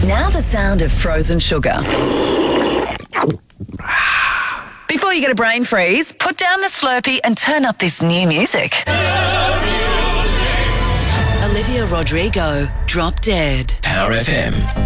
Now the sound of frozen sugar. Before you get a brain freeze, put down the Slurpee and turn up this new music. Olivia Rodrigo, Drop Dead. Power FM.